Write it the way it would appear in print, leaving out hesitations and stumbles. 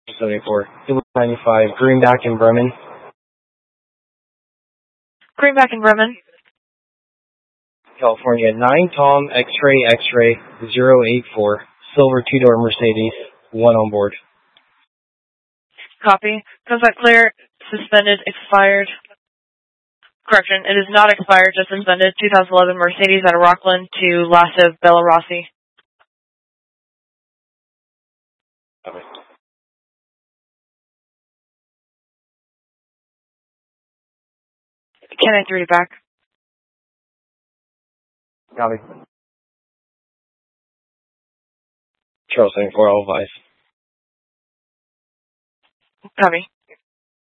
74. 95. Greenback in Bremen. Greenback in Bremen. California. 9 Tom X-ray 084. Silver 2-door Mercedes. 1 on board. Copy. Comes back clear. Suspended. Expired. Correction. It is not expired, just suspended. 2011 Mercedes out of Rockland to Lassa Bella Rossi. Copy. 10-3 back. Copy. Charles 74, all advise. Copy.